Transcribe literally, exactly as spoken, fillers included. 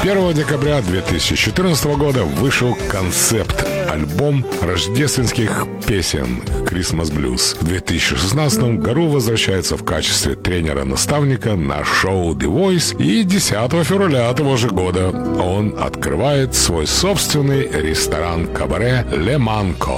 первого декабря две тысячи четырнадцатого года вышел концепт-альбом рождественских песен «Christmas Blues». В две тысячи шестнадцатом Гару возвращается в качестве тренера-наставника на шоу The Voice, и десятого февраля того же года он открывает свой собственный ресторан-кабаре «Ле Манко».